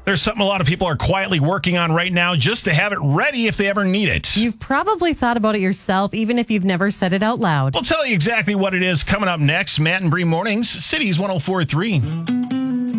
There's something a lot of people are quietly working on right now just to have it ready if they ever need it. You've probably thought about it yourself, even if you've never said it out loud. We'll tell you exactly what it is coming up next. Matt and Bree Mornings, Cities 104.3.